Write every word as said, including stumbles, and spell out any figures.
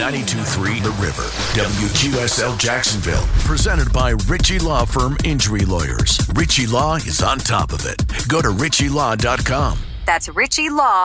ninety-two point three The River. W Q S L Jacksonville. Presented by Ritchie Law Firm Injury Lawyers. Ritchie Law is on top of it. Go to ritchie law dot com. That's Ritchie Law.